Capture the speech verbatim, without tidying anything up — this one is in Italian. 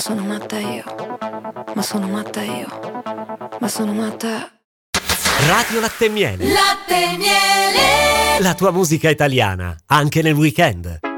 Sono matta io, ma sono matta io, ma sono matta. Radio Latte e Miele. Latte e Miele. La tua musica italiana, anche nel weekend.